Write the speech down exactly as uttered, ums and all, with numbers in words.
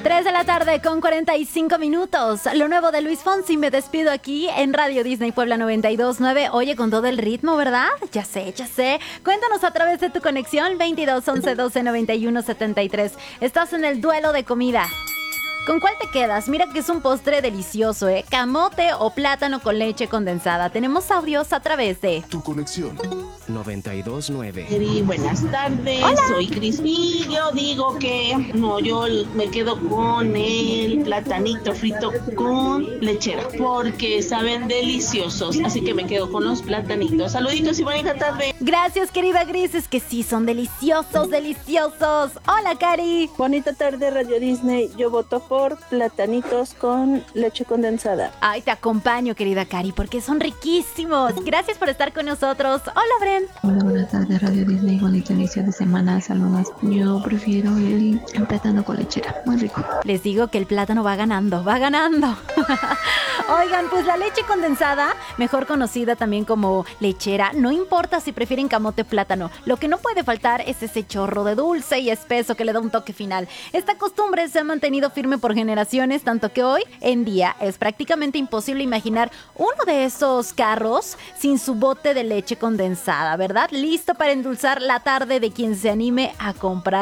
tres de la tarde con cuarenta y cinco minutos. Lo nuevo de Luis Fonsi. Me despido aquí en Radio Disney Puebla noventa y dos punto nueve. Oye, con todo el ritmo, ¿verdad? Ya sé, ya sé. Cuéntanos a través de tu conexión veintidós once doce noventa y uno setenta y tres. Estás en el duelo de comida. ¿Con cuál te quedas? Mira que es un postre delicioso, ¿eh? Camote o plátano con leche condensada. Tenemos audios a través de Tu conexión noventa y dos punto nueve. Eri, buenas tardes, Hola. soy Cris y yo digo que no, yo me quedo con el platanito frito con lechera porque saben deliciosos, así que me quedo con los platanitos. Saluditos y bonita tarde. Gracias, querida Gris. Es que sí, son deliciosos, deliciosos. Hola, Cari. Bonita tarde, Radio Disney. Yo voto por platanitos con leche condensada. Ay, te acompaño, querida Cari, porque son riquísimos. Gracias por estar con nosotros. Hola, Bren. Hola, buenas tardes, Radio Disney. Bonito inicio de semana. Saludos. Yo prefiero el, el plátano con lechera. Muy rico. Les digo que el plátano va ganando, va ganando. Oigan, pues la leche condensada, mejor conocida también como lechera, no importa si prefieren camote o plátano. Lo que no puede faltar es ese chorro de dulce y espeso que le da un toque final. Esta costumbre se ha mantenido firme por generaciones, tanto que hoy en día es prácticamente imposible imaginar uno de esos carros sin su bote de leche condensada, ¿verdad? Listo para endulzar la tarde de quien se anime a comprar